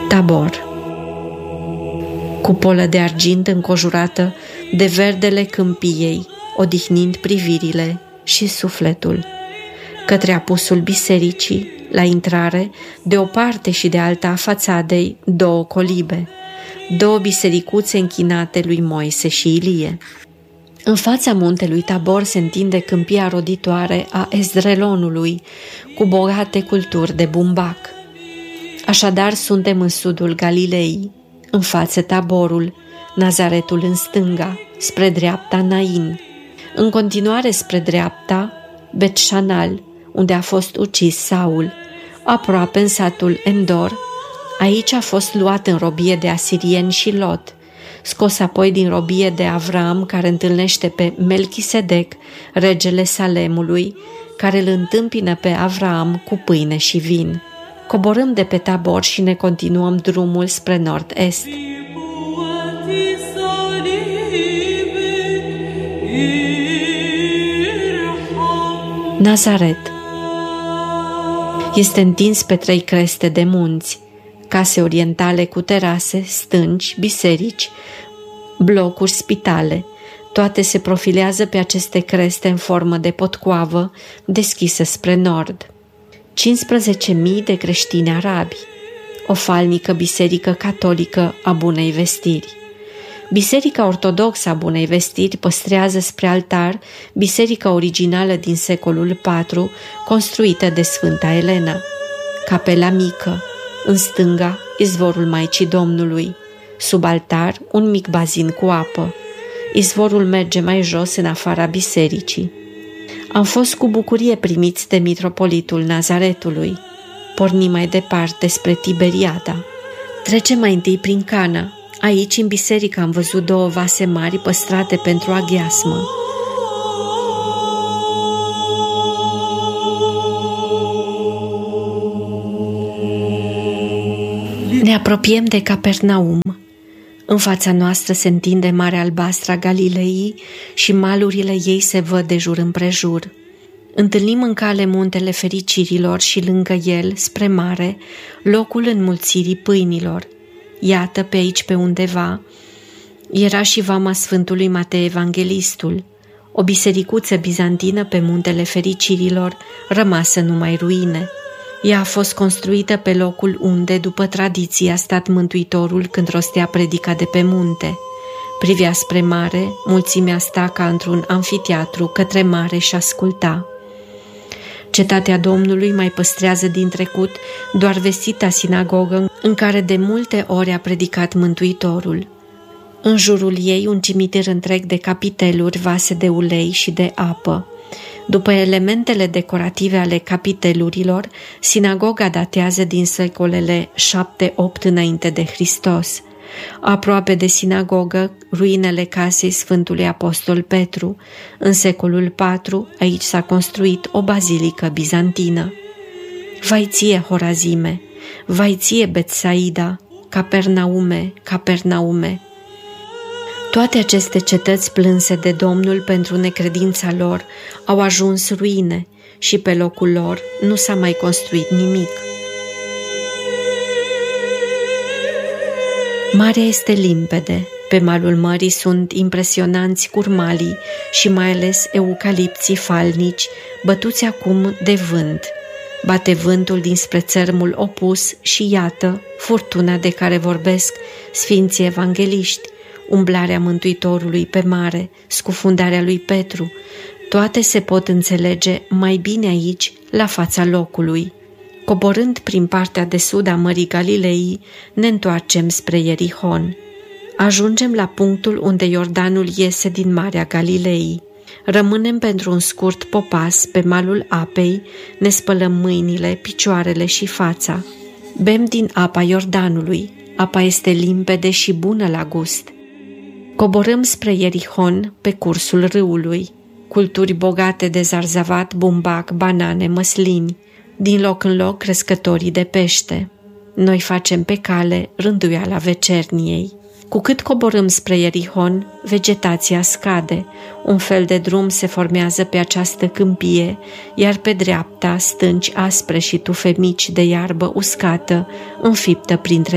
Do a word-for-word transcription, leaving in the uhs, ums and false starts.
Tabor. Cupolă de argint înconjurată de verdele câmpiei, odihnind privirile și sufletul. Către apusul bisericii, la intrare, de o parte și de alta a fațadei, două colibe, două bisericuțe închinate lui Moise și Ilie. În fața muntelui Tabor se întinde câmpia roditoare a Ezrelonului, cu bogate culturi de bumbac. Așadar suntem în sudul Galilei, în față Taborul, Nazaretul în stânga, spre dreapta Nain, în continuare spre dreapta Bet-Shanal, unde a fost ucis Saul, aproape în satul Endor. Aici a fost luat în robie de asirieni și Lot, scos apoi din robie de Avram, care întâlnește pe Melchisedec, regele Salemului, care îl întâmpină pe Avram cu pâine și vin. Coborâm de pe Tabor și ne continuăm drumul spre nord-est. Nazaret este întins pe trei creste de munți, case orientale cu terase, stânci, biserici, blocuri, spitale. Toate se profilează pe aceste creste în formă de potcoavă deschisă spre nord. cincisprezece mii de creștini arabi, o falnică biserică catolică a Bunei Vestiri. Biserica ortodoxă a Bunei Vestiri păstrează spre altar biserica originală din secolul patru, construită de Sfânta Elena. Capela mică, în stânga, izvorul Maicii Domnului, sub altar un mic bazin cu apă. Izvorul merge mai jos în afara bisericii. Am fost cu bucurie primiți de mitropolitul Nazaretului. Pornim mai departe spre Tiberiada. Trecem mai întâi prin Cana. Aici, în biserică, am văzut două vase mari păstrate pentru aghiasmă. Ne apropiem de Capernaum. În fața noastră se întinde Marea Albastră a Galilei și malurile ei se văd de jur împrejur. Întâlnim în cale muntele Fericirilor și lângă el, spre mare, locul înmulțirii pâinilor. Iată, pe aici pe undeva era și vama Sfântului Matei Evanghelistul, o bisericuță bizantină pe muntele Fericirilor, rămasă numai ruine. Ea a fost construită pe locul unde, după tradiție, a stat Mântuitorul când rostea predica de pe munte. Privea spre mare, mulțimea sta ca într-un amfiteatru către mare și asculta. Cetatea Domnului mai păstrează din trecut doar vestita sinagogă în care de multe ori a predicat Mântuitorul. În jurul ei un cimitir întreg de capiteluri, vase de ulei și de apă. După elementele decorative ale capitelurilor, sinagoga datează din secolele șapte opt înainte de Hristos. Aproape de sinagogă, ruinele casei Sfântului Apostol Petru. În secolul patru, aici s-a construit o bazilică bizantină. Vai ție, Horazime! Vai ție, Betsaida! Capernaume, Capernaume! Toate aceste cetăți plânse de Domnul pentru necredința lor au ajuns ruine și pe locul lor nu s-a mai construit nimic. Marea este limpede, pe malul mării sunt impresionanți curmalii și mai ales eucalipții falnici, bătuți acum de vânt. Bate vântul dinspre țărmul opus și iată furtuna de care vorbesc sfinții evangeliști, umblarea Mântuitorului pe mare, scufundarea lui Petru, toate se pot înțelege mai bine aici, la fața locului. Coborând prin partea de sud a Mării Galilei, ne întoarcem spre Ierihon. Ajungem la punctul unde Iordanul iese din Marea Galilei. Rămânem pentru un scurt popas pe malul apei, ne spălăm mâinile, picioarele și fața. Bem din apa Iordanului. Apa este limpede și bună la gust. Coborâm spre Ierihon pe cursul râului. Culturi bogate de zarzavat, bumbac, banane, măslini. Din loc în loc crescătorii de pește. Noi facem pe cale rânduiala vecerniei. Cu cât coborâm spre Ierihon, vegetația scade. Un fel de drum se formează pe această câmpie, iar pe dreapta stânci aspre și tufe mici de iarbă uscată, înfiptă printre